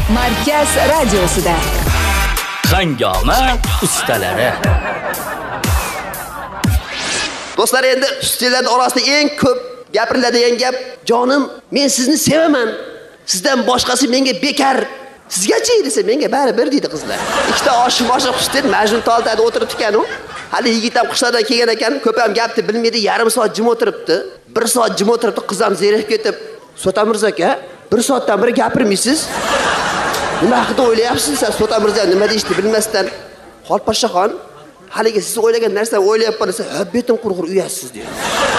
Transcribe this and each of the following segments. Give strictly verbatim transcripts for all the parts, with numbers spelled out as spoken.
Markaz radiosida Hangoma ustalari. Do'stlar, endi ustallar orasida eng ko'p gapiriladigan gap, jonim, men sizni sevaman. Sizdan boshqasi menga bekar. Sizgachi desa, menga baribir deydi qizlar. Ikkita oshim oshib xushdi, Majnun toltada o'tirib ekan u. Hali yigit ham qishlardan kelgan ekan, ko'p ham gapni bilmaydi, yarim soat jim o'tiribdi. bir soat jim o'tiribdi, qiz ham zerikib ketib, Sota Mirzo aka, bir soatdan beri gapirmaysiz. Nima haqida o'ylayapsiz siz? Sota Mirzo nima deyishni bilmasdan, Xolposhshaxon, haliga siz o'ylagan narsani o'ylayapman desa, "Ha, betim qurg'ur uyasiz" deydi.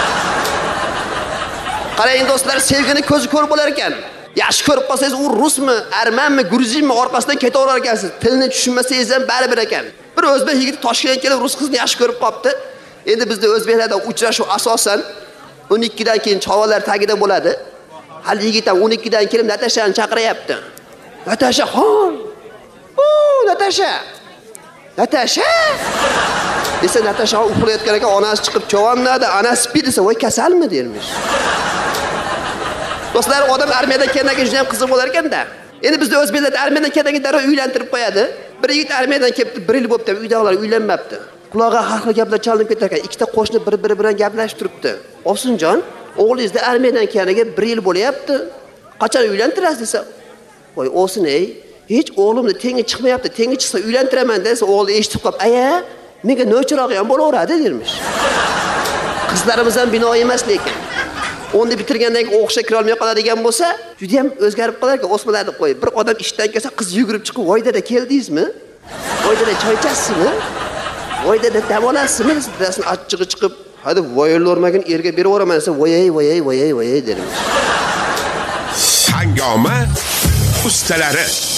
Qarang do'stlar, sevgini ko'zi ko'r bo'lar ekan. Yaxshi ko'rib qolsangiz, u rusmi, armanmi, gruzinmi orqasidan ketaverar ekansiz. Tilni tushunmasangiz ham baribir ekan. Bir o'zbek yigiti Toshkentga kelib rus qizni yaxshi ko'rib qopti. Endi bizda o'zbeklarda uchrashuv asosan o'n ikki dan keyin chovalar tagida bo'ladi. Hali yigit ham o'n ikki dan kelib Natashani chaqiryapti. Natashaxon. O, Natasha. Natasha. Desa Natasha uxlayotgan ekan, onasi chiqib "Chovamnada, anasi pi" desa, "Voy, kasalmi?" dermish. Do'stlar, odam armiyadan kelgandan keyin juda ham qiziq bo'lar ekanda. Endi bizda o'zbeklar armiyadan kelgandan keyin darrov uylantirib qo'yadi. Bir yigit armiyadan kelibdi, bir yil bo'libdi, uydagilar uylanmabdi. Quloqqa har xil gaplar chalinib ketar ekan. Ikkita qo'shni bir-biri bilan gaplashib turibdi. "Ovsinjon, o'g'lingizni armiyadan kelganiga bir yil bo'lyapti. Qachon uylantirasiz?" desa, "Voy, o'sin ey, hech o'g'limni tengi chiqmayapti. Tengi chiqsa uylantiraman" desa, o'g'li eshitib qolib, "Aya, menga no'chirog'i ham bo'laveradi" dermish. Qizlarimiz ham bino emas lekin. O'nda bitirgandan keyin o'qishga kira olmay qoladigan bo'lsa, juda ham o'zgarib qolar ekan, o'smalarni qo'yib. Bir odam ishdan kelsa, qiz yugurib chiqib, "Voy dada, keldingizmi? Voy dada, choy ichasizmi? Voy dada, dam olasizmi?" desa, dadasining achchig'i chiqib, "Hadi voyolormagin, erga berib yuboraman" desa, "Voyay, voyay, voyay, voyay" dermish. Hangoma ustalari.